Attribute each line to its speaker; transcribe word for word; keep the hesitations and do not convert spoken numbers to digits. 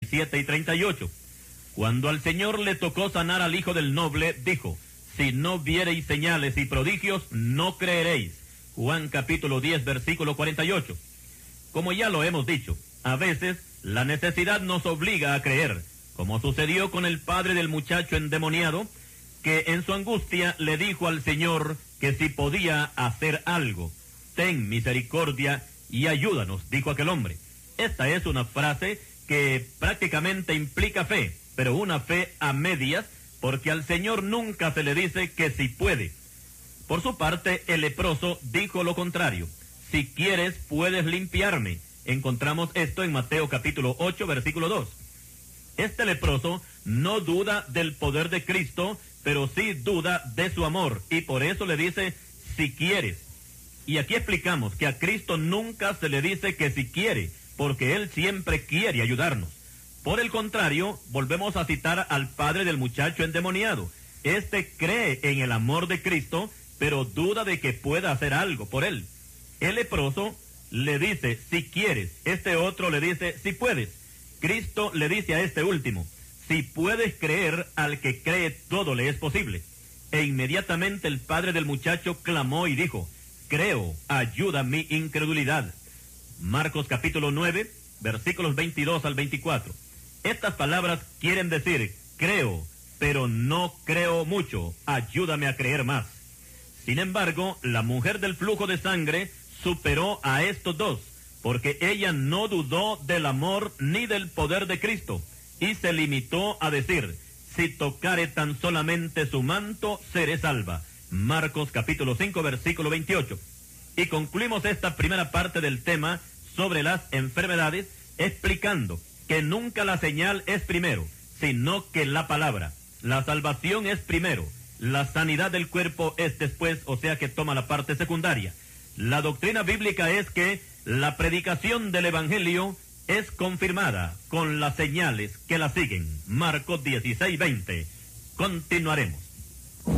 Speaker 1: siete y treinta y ocho. Cuando al Señor le tocó sanar al hijo del noble, dijo, si no viereis señales y prodigios, no creeréis. Juan capítulo diez, versículo cuarenta y ocho. Como ya lo hemos dicho, a veces la necesidad nos obliga a creer, como sucedió con el padre del muchacho endemoniado, que en su angustia le dijo al Señor que si podía hacer algo. Ten misericordia y ayúdanos, dijo aquel hombre. Esta es una frase que prácticamente implica fe, pero una fe a medias, porque al Señor nunca se le dice que si puede. Por su parte, el leproso dijo lo contrario. Si quieres, puedes limpiarme. Encontramos esto en Mateo capítulo ocho, versículo dos. Este leproso no duda del poder de Cristo, pero sí duda de su amor, y por eso le dice, si quieres. Y aquí explicamos que a Cristo nunca se le dice que si quiere, porque Él siempre quiere ayudarnos. Por el contrario, volvemos a citar al padre del muchacho endemoniado. Este cree en el amor de Cristo, pero duda de que pueda hacer algo por él. El leproso le dice, si quieres. Este otro le dice, si puedes. Cristo le dice a este último, si puedes creer, al que cree todo le es posible. E inmediatamente el padre del muchacho clamó y dijo, creo, ayuda mi incredulidad. Marcos capítulo nueve, versículos veintidós al veinticuatro. Estas palabras quieren decir, creo, pero no creo mucho, ayúdame a creer más. Sin embargo, la mujer del flujo de sangre superó a estos dos, porque ella no dudó del amor ni del poder de Cristo, y se limitó a decir, si tocare tan solamente su manto, seré salva. Marcos capítulo cinco, versículo veintiocho. Y concluimos esta primera parte del tema sobre las enfermedades, explicando que nunca la señal es primero, sino que la palabra. La salvación es primero, la sanidad del cuerpo es después, o sea que toma la parte secundaria. La doctrina bíblica es que la predicación del Evangelio es confirmada con las señales que la siguen. Marcos dieciséis, veinte. Continuaremos.